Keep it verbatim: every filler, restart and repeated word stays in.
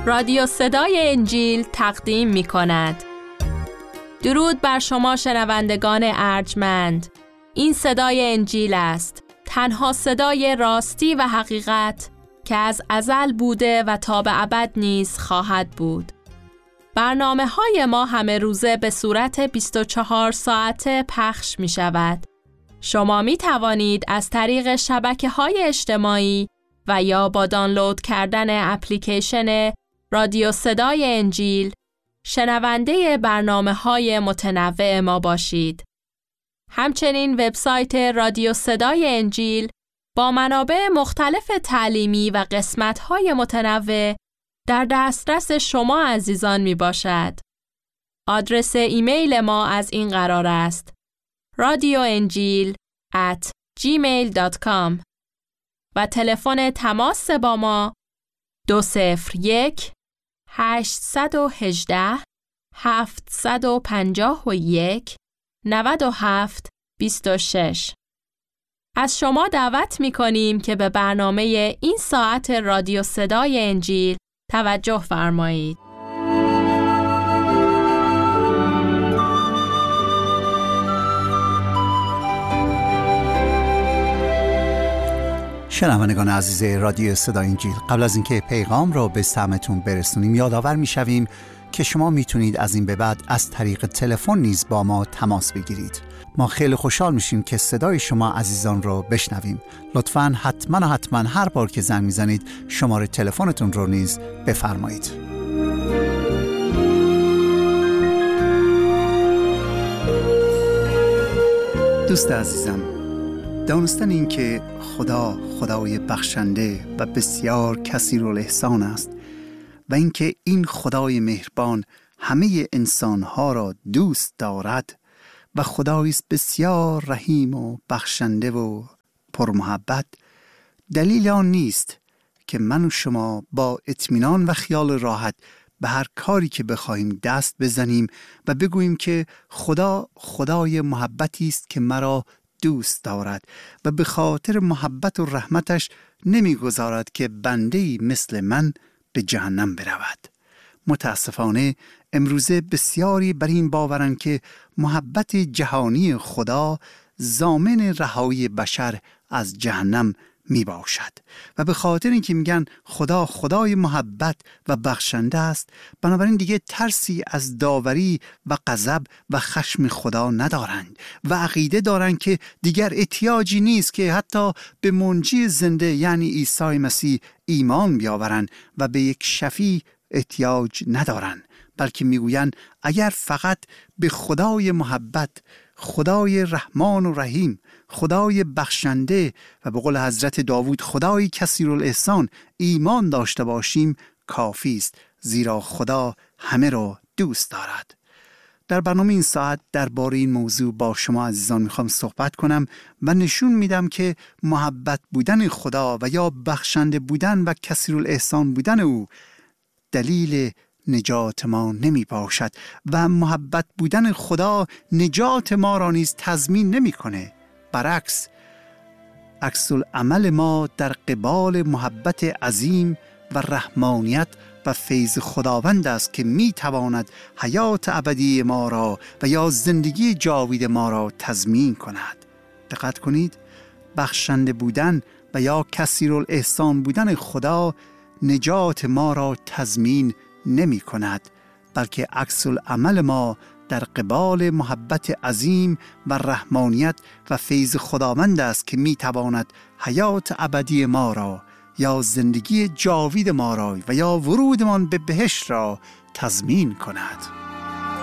رادیو صدای انجیل تقدیم می کند. درود بر شما شنوندگان ارجمند. این صدای انجیل است، تنها صدای راستی و حقیقت که از ازل بوده و تا به ابد نیز خواهد بود. برنامه های ما همه روزه به صورت بیست و چهار ساعته پخش می شود. شما می توانید از طریق شبکه های اجتماعی و یا با دانلود کردن اپلیکیشن رادیو صدای انجیل شنونده برنامه های متنوع ما باشید. همچنین وبسایت رادیو صدای انجیل با منابع مختلف تعلیمی و قسمت های متنوع در دسترس شما عزیزان می باشد. آدرس ایمیل ما از این قرار است: رادیو انجیل ات جیمیل دات کام و تلفن تماس با ما دو صفر یک هشت یک هشت هفت پنج یک نه هفت دو شش. از شما دعوت می کنیم که به برنامه این ساعت رادیو صدای انجیل توجه فرمایید. شنوندگان عزیز رادیو صدای انجیل، قبل از اینکه پیغام را به سمعتون برسونیم یادآور می‌شویم که شما میتونید از این به بعد از طریق تلفن نیز با ما تماس بگیرید. ما خیلی خوشحال میشیم که صدای شما عزیزان رو بشنویم. لطفاً حتما و حتما هر بار که زنگ میزنید شماره تلفنتون رو نیز بفرمایید. دوست عزیزم، دانستن این که خدا خدای بخشنده و بسیار کثیرالاحسان است و اینکه این خدای مهربان همه انسانها را دوست دارد و خدایی است بسیار رحیم و بخشنده و پرمحبت، دلیل آن نیست که من و شما با اطمینان و خیال راحت به هر کاری که بخواهیم دست بزنیم و بگوییم که خدا خدای محبتی است که مرا دوست دارد و به خاطر محبت و رحمتش نمیگذارد که بنده‌ای مثل من به جهنم برود. متاسفانه امروزه بسیاری بر این باورند که محبت جهانی خدا ضامن رهایی بشر از جهنم می باشد و به خاطر اینکه میگن خدا خدای محبت و بخشنده است، بنابراین دیگه ترسی از داوری و غضب و خشم خدا ندارند و عقیده دارند که دیگر احتیاجی نیست که حتی به منجی زنده یعنی عیسی مسیح ایمان بیاورند و به یک شفیع احتیاج ندارند، بلکه میگویند اگر فقط به خدای محبت، خدای رحمان و رحیم، خدای بخشنده و به قول حضرت داوود خدای کثیرالاحسان ایمان داشته باشیم کافی است، زیرا خدا همه را دوست دارد. در برنامه این ساعت درباره این موضوع با شما عزیزان میخوام صحبت کنم و نشون میدم که محبت بودن خدا و یا بخشنده بودن و کثیرالاحسان بودن او دلیل نجات ما نمی باشد و محبت بودن خدا نجات ما را نیز تضمین نمی کنه. برعکس، عکس العمل ما در قبال محبت عظیم و رحمانیت و فیض خداوند است که می تواند حیات ابدی ما را و یا زندگی جاوید ما را تضمین کند. دقت کنید، بخشنده بودن و یا کثیرالاحسان بودن خدا نجات ما را تضمین نمی کند، بلکه عکس العمل ما در قبال محبت عظیم و رحمانیت و فیض خداوند است که می تواند حیات ابدی ما را یا زندگی جاوید ما را و یا ورودمان به بهشت را تضمین کند.